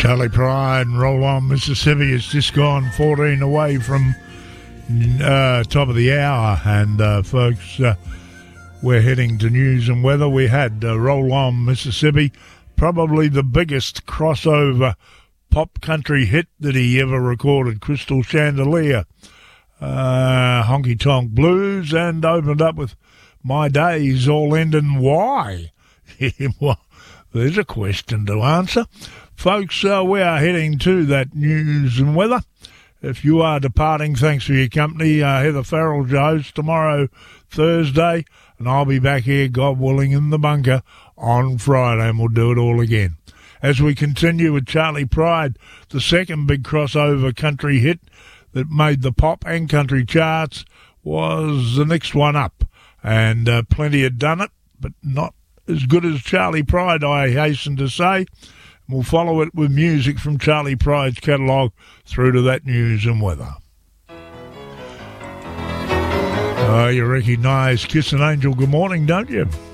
Charlie Pride and Roll On Mississippi has just gone 14 away from top of the hour. And folks, we're heading to news and weather. We had Roll On Mississippi, probably the biggest crossover pop country hit that he ever recorded, Crystal Chandelier, Honky Tonk Blues, and opened up with My Days All End in Why? Well, there's a question to answer. Folks, we are heading to that news and weather. If you are departing, thanks for your company. Heather Farrell's your host tomorrow, Thursday, and I'll be back here, God willing, in the bunker on Friday, and we'll do it all again. As we continue with Charlie Pride, the second big crossover country hit that made the pop and country charts was the next one up. And plenty had done it, but not as good as Charlie Pride, I hasten to say. We'll follow it with music from Charlie Pride's catalogue through to that news and weather. You recognise Kiss an Angel, Good Morning, don't you?